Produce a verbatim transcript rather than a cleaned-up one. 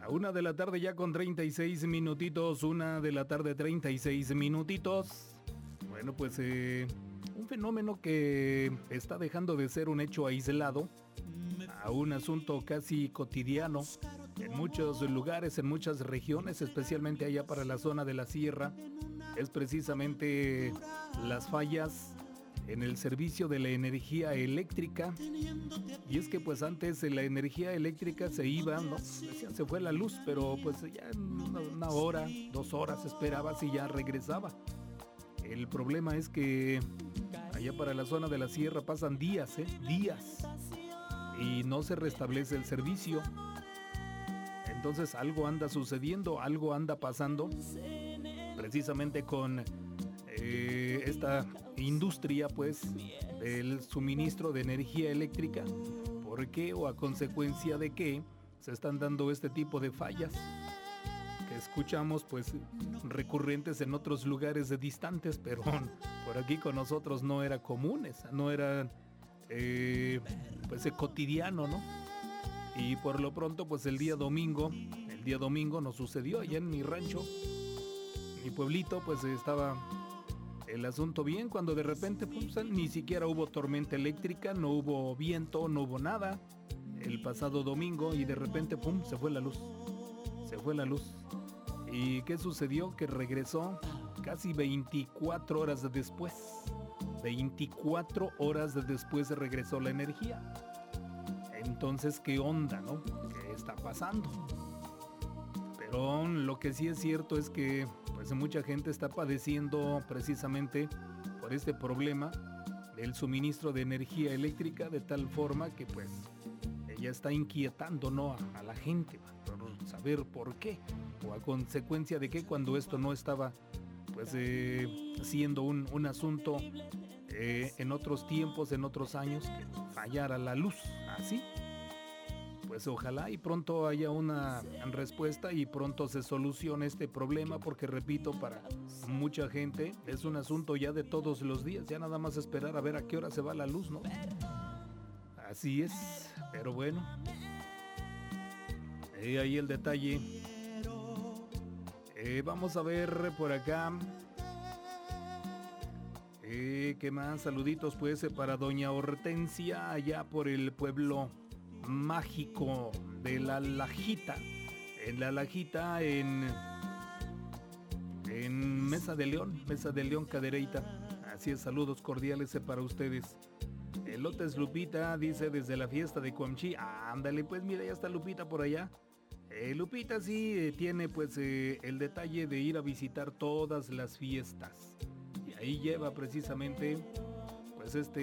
La una de la tarde ya con treinta y seis minutitos, una de la tarde treinta y seis minutitos. Bueno, pues eh, un fenómeno que está dejando de ser un hecho aislado a un asunto casi cotidiano en muchos lugares, en muchas regiones, especialmente allá para la zona de la sierra, es precisamente las fallas en el servicio de la energía eléctrica. Y es que pues antes la energía eléctrica se iba, ¿no? Decían, se fue la luz, pero pues ya en una, una hora, dos horas esperabas y ya regresaba. El problema es que allá para la zona de la sierra pasan días, ¿eh? Días. Y no se restablece el servicio. Entonces algo anda sucediendo, algo anda pasando, precisamente con eh, esta industria, pues, del suministro de energía eléctrica. ¿Por qué o a consecuencia de qué se están dando este tipo de fallas que escuchamos, pues, recurrentes en otros lugares distantes, pero por aquí con nosotros no era comunes, no era eh, pues cotidiano, ¿no? Y por lo pronto, pues el día domingo, el día domingo nos sucedió allá en mi rancho, mi pueblito, pues estaba el asunto bien, cuando de repente pues, ni siquiera hubo tormenta eléctrica, no hubo viento, no hubo nada el pasado domingo y de repente pum, se fue la luz, se fue la luz. ¿Y qué sucedió? Que regresó casi veinticuatro horas después, veinticuatro horas después regresó la energía. Entonces, ¿qué onda, no? ¿Qué está pasando? Pero lo que sí es cierto es que pues mucha gente está padeciendo precisamente por este problema del suministro de energía eléctrica, de tal forma que pues ella está inquietando, ¿no? a, a la gente por saber por qué o a consecuencia de qué, cuando esto no estaba pues eh, siendo un, un asunto eh, en otros tiempos, en otros años, que fallara la luz así. Pues ojalá y pronto haya una respuesta y pronto se solucione este problema, porque repito, para mucha gente es un asunto ya de todos los días, ya nada más esperar a ver a qué hora se va la luz, ¿no? Así es, pero bueno, eh, ahí el detalle. Eh, vamos a ver por acá. Eh, ¿Qué más? Saluditos pues para doña Hortensia allá por el pueblo mágico de La Lajita, en La Lajita, en en Mesa de León, Mesa de León, Cadereyta. Así es, saludos cordiales para ustedes. Elotes Lupita dice desde la fiesta de Cuamchi. Ah, ándale, pues mira, ya está Lupita por allá. Eh, Lupita sí eh, tiene pues eh, el detalle de ir a visitar todas las fiestas. Y ahí lleva precisamente pues este